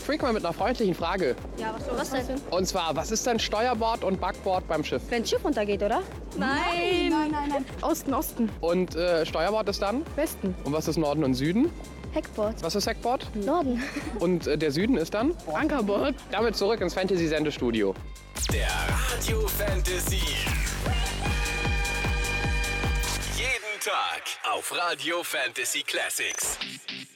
Freak mal mit einer freundlichen Frage. Ja, was denn? Und zwar, was ist denn Steuerbord und Backbord beim Schiff? Wenn ein Schiff untergeht, oder? Nein. Osten. Und Steuerbord ist dann? Westen. Und was ist Norden und Süden? Heckbord. Was ist Heckbord? Norden. Und der Süden ist dann? Ankerbord. Damit zurück ins Fantasy-Sendestudio. Der Radio Fantasy. Jeden Tag auf Radio Fantasy Classics.